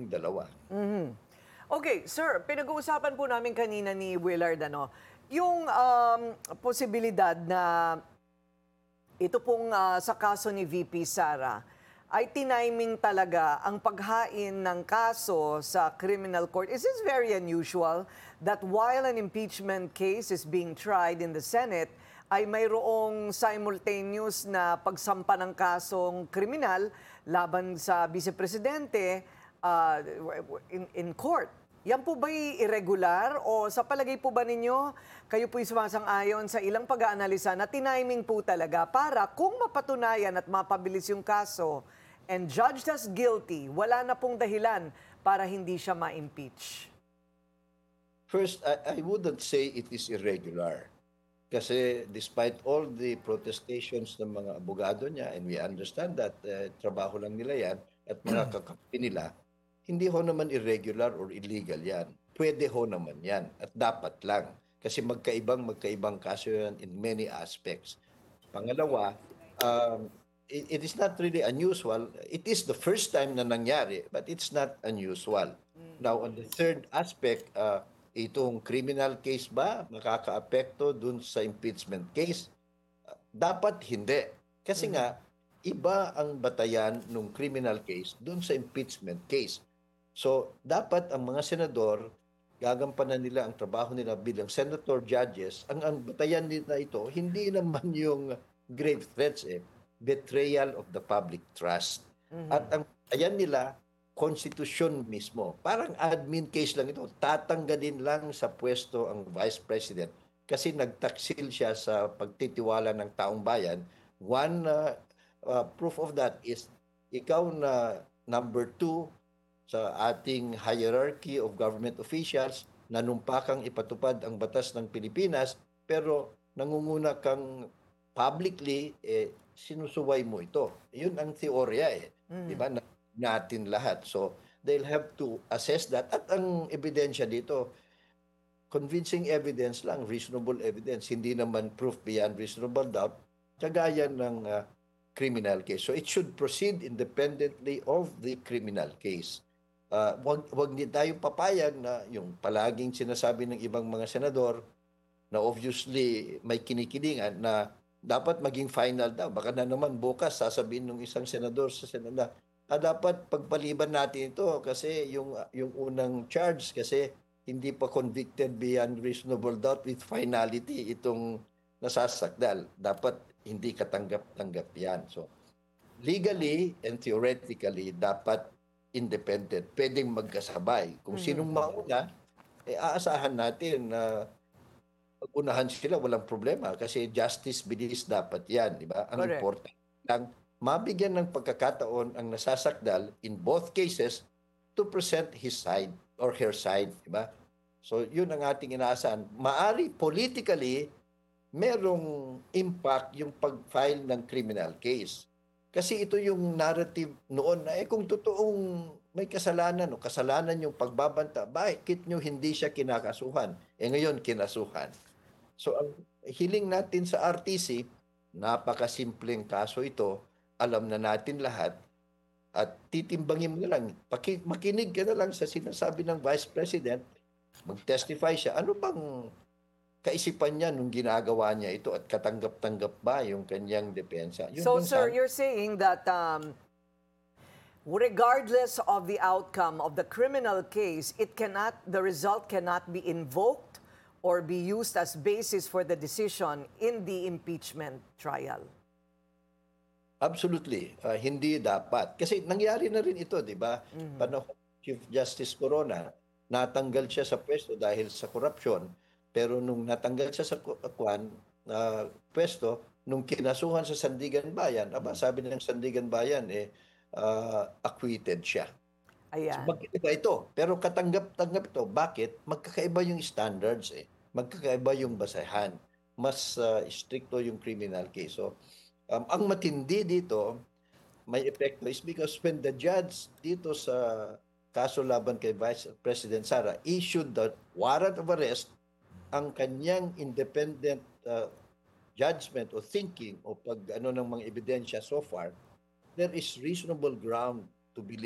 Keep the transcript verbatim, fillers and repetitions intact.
kaming dalawa. Okay, sir, pinag-uusapan po namin kanina ni Willard, ano, yung um, posibilidad na ito pong ah, sa kaso ni V P Sara ay tiniming talaga ang paghain ng kaso sa criminal court. Is this very unusual that while an impeachment case is being tried in the Senate, ay mayroong simultaneous na pagsampa ng kasong kriminal laban sa Vice Presidente uh, in, in court? Yan po ba'y irregular o sa palagay po ba ninyo, kayo po'y sumasang-ayon sa ilang pag-aanalisa na tiniming po talaga para kung mapatunayan at mapabilis yung kaso and judged as guilty, wala na pong dahilan para hindi siya ma-impeach? First, I, I wouldn't say it is irregular. Kasi despite all the protestations ng mga abogado niya, and we understand that uh, trabaho lang nila yan at mga kakampi nila, hindi ho naman irregular or illegal yan. Pwede ho naman yan at dapat lang. Kasi magkaibang magkaibang kaso yan in many aspects. Pangalawa, um, it, it is not really unusual. It is the first time na nangyari, but it's not unusual. Now, on the third aspect, uh, itong criminal case ba makakaapekto dun sa impeachment case? Uh, dapat hindi. Kasi nga, iba ang batayan ng criminal case dun sa impeachment case. So, dapat ang mga senador, gagampanan nila ang trabaho nila bilang senator judges. Ang, ang batayan nila ito, hindi naman yung grave threats, eh, betrayal of the public trust. Mm-hmm. At ang batayan nila, konstitusyon mismo. Parang admin case lang ito. Tatanggalin lang sa pwesto ang Vice President kasi nagtaksil siya sa pagtitiwala ng taong bayan. One uh, uh, proof of that is ikaw na number two sa ating hierarchy of government officials, nanumpa kang ipatupad ang batas ng Pilipinas, pero nangunguna kang publicly, eh, sinusuway mo ito. Yun ang teorya, eh. Mm. Di ba? Natin lahat. So, they'll have to assess that. At ang ebidensya dito, convincing evidence lang, reasonable evidence, hindi naman proof beyond reasonable doubt, kagaya ng uh, criminal case. So, it should proceed independently of the criminal case. Uh, wag, wag din tayong papayag na yung palaging sinasabi ng ibang mga senador na obviously may kinikilingan na dapat maging final daw. Baka na naman bukas sasabihin ng isang senador sa Senado, ah, dapat pagpaliban natin ito kasi yung, yung unang charge kasi hindi pa convicted beyond reasonable doubt with finality itong nasasakdal. Dapat hindi katanggap-tanggap yan. So, legally and theoretically, dapat independent. Pwedeng magkasabay. Kung sinong mauna, eh, aasahan natin na pag-unahan sila, walang problema. Kasi justice bilis dapat yan. Di ba? Ang Correct. important lang, mabigyan ng pagkakataon ang nasasakdal in both cases to present his side or her side. Di ba? So, yun ang ating inaasahan. Maari politically, merong impact yung pag-file ng criminal case. Kasi ito yung narrative noon na eh kung totoong may kasalanan o kasalanan yung pagbabanta, bakit nyo hindi siya kinakasuhan? Eh ngayon, kinasuhan. So ang hiling natin sa R T C, napakasimpleng kaso ito, alam na natin lahat, at titimbangin mo na lang, paki, makinig ka na lang sa sinasabi ng Vice President, mag-testify siya, ano bang kaisipan niya nung ginagawa niya ito at katanggap-tanggap ba yung kanyang depensa? Yun So, yung sir, sabi- you're saying that um, regardless of the outcome of the criminal case, it cannot, the result cannot be invoked or be used as basis for the decision in the impeachment trial? Absolutely. Uh, hindi dapat. Kasi nangyari na rin ito, di ba? Mm-hmm. Panahon Chief Justice Corona, natanggal siya sa pwesto dahil sa korupsyon. Pero nung natanggal siya sa kwan, uh, pwesto, nung kinasuhan sa Sandigan Bayan, aba, sabi ng Sandigan Bayan, eh, uh, acquitted siya. Ayan. So, magkaiba ito. Pero katanggap-tanggap ito. Bakit? Magkakaiba yung standards, eh. Magkakaiba yung basehan. Mas uh, stricto yung criminal case. So, um, ang matindi dito, may epekto is because when the judge dito sa kaso laban kay Vice President Sara issued the warrant of arrest, ang kanyang independent uh, judgment o thinking o pag ano ng mga ebidensya so far, there is reasonable ground to believe